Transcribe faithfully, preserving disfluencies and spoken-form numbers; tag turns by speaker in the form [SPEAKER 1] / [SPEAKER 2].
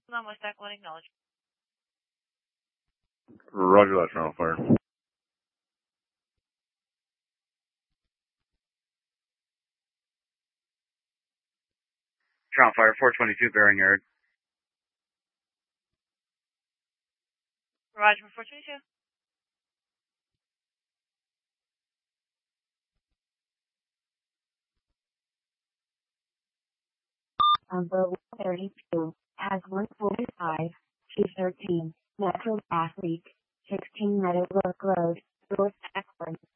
[SPEAKER 1] On West Stack one, acknowledge.
[SPEAKER 2] Roger that, Toronto Fire.
[SPEAKER 3] Toronto Fire, four twenty-two, bearing yard.
[SPEAKER 1] Roger, four twenty-two.
[SPEAKER 4] Number one thirty-two has one forty-five, two thirteen, Metro Gas Leak, sixteen Meadowbrook Road, North Akron.